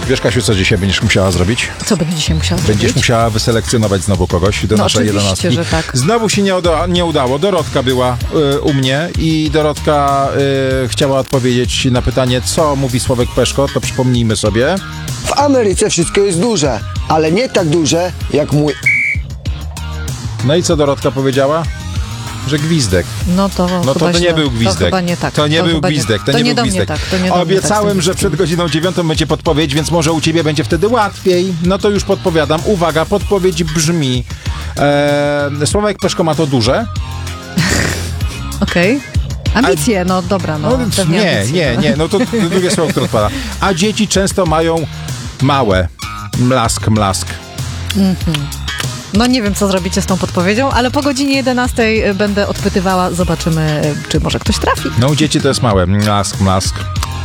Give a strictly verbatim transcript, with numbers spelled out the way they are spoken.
Wiesz, Kasiu, co dzisiaj będziesz musiała zrobić? Co będę dzisiaj musiała zrobić? Będziesz musiała wyselekcjonować znowu kogoś do no naszej oczywiście, jedenastki. że tak. Znowu się nie, uda, nie udało. Dorotka była y, u mnie i Dorotka y, chciała odpowiedzieć na pytanie, co mówi Sławek Peszko, to przypomnijmy sobie. W Ameryce wszystko jest duże, ale nie tak duże jak mój... No i co Dorotka powiedziała? Że gwizdek. No to, No to, chyba to nie źle. był gwizdek. To chyba nie tak. To nie był chyba gwizdek. To, to nie, nie był do mnie gwizdek. tak. To nie do mnie Obiecałem, tak, że przed godziną dziewiątą będzie podpowiedź, więc może u ciebie będzie wtedy łatwiej. No to już podpowiadam. Uwaga, podpowiedź brzmi. E, Sławek Peszko ma to duże. Okej. Okay. Ambicje, no dobra, no. No, pewnie nie, ambicje, nie, no. nie. No to drugie słowo, które odpada. A dzieci często mają małe. Mlask, mlask. No nie wiem, co zrobicie z tą podpowiedzią, ale po godzinie jedenastej będę odpytywała. Zobaczymy, czy może ktoś trafi. No u dzieci to jest małe. Mlask, mlask.